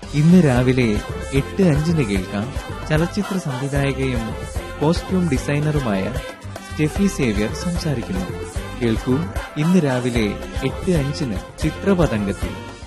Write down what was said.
ഇന്ന് രാവിലെ 8:05 കേൾക്കാം. ചലച്ചിത്ര സംവിധായകയും കോസ്റ്റ്യൂം ഡിസൈനറുമായ സ്റ്റെഫി സേവ്യർ സംസാരിക്കുന്നു. കേൾക്കൂ, ഇന്ന് രാവിലെ 8:05 ചിത്രപതംഗത്തിൽ.